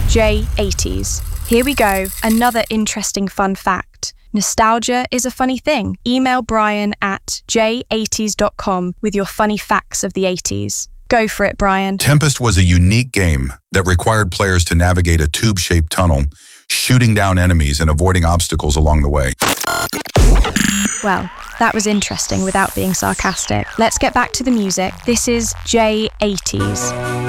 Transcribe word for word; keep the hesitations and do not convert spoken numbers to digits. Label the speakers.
Speaker 1: J eighties. Here we go, another interesting fun fact. Nostalgia is a funny thing. Email Brian at j eighties dot com with your funny facts of the eighties. Go for it, Brian.
Speaker 2: Tempest was a unique game that required players to navigate a tube-shaped tunnel, shooting down enemies and avoiding obstacles along the way.
Speaker 1: Well, that was interesting without being sarcastic. Let's get back to the music. This is J eighties.